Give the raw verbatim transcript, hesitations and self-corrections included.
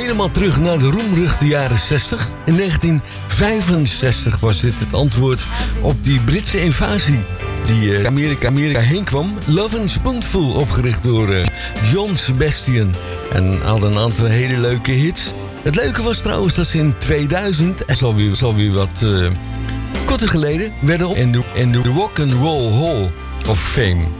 helemaal terug naar de roemruchte jaren zestig. In negentien vijfenzestig was dit het antwoord op die Britse invasie die uh, Amerika, Amerika heen kwam. Love and Spoonful, opgericht door uh, John Sebastian. En had een aantal hele leuke hits. Het leuke was trouwens dat ze in tweeduizend, en zal weer, zal weer wat uh, korter geleden, werden op in de, in de Rock and Roll Hall of Fame.